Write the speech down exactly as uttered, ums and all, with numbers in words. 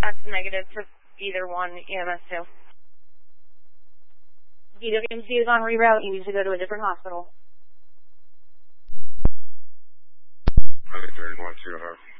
That's negative for either one, E M S two. D W M C is on reroute. You need to go to a different hospital. I think thirty-one, two,